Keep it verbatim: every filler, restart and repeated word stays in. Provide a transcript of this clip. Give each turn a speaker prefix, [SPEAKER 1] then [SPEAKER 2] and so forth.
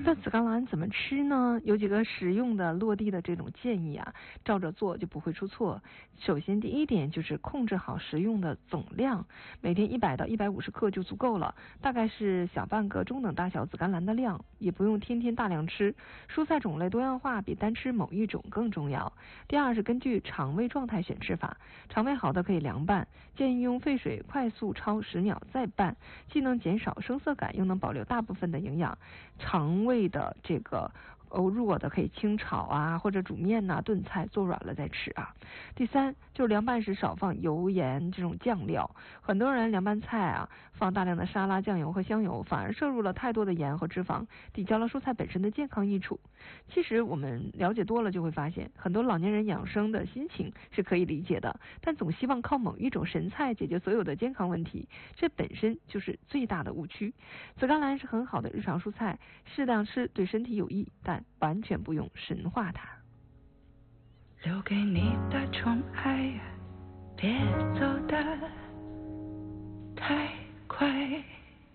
[SPEAKER 1] 那紫甘蓝怎么吃呢？有几个实用的落地的这种建议啊，照着做就不会出错。首先第一点就是控制好食用的总量，每天一百到一百五十克就足够了，大概是小半个中等大小紫甘蓝的量，也不用天天大量吃。蔬菜种类多样化比单吃某一种更重要。第二是根据肠胃状态选吃法，肠胃好的可以凉拌，建议用沸水快速焯十秒再拌，既能减少生涩感，又能保留大部分的营养。肠胃的这个哦弱的可以清炒啊，或者煮面呐、啊、炖菜做软了再吃啊。第三就是凉拌时少放油盐这种酱料，很多人凉拌菜啊放大量的沙拉酱油和香油，反而摄入了太多的盐和脂肪，抵消了蔬菜本身的健康益处。其实我们了解多了就会发现，很多老年人养生的心情是可以理解的，但总希望靠某一种神菜解决所有的健康问题，这本身就是最大的误区。紫甘蓝是很好的日常蔬菜，适当吃对身体有益，但完全不用神化它。
[SPEAKER 2] 留给你的宠爱，别走